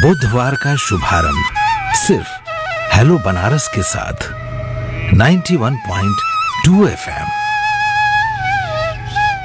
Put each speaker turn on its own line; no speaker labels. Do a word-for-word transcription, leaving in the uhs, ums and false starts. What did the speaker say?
बुधवार का शुभारंभ सिर्फ हेलो बनारस के साथ नाइंटी वन पॉइंट टू एफ एम।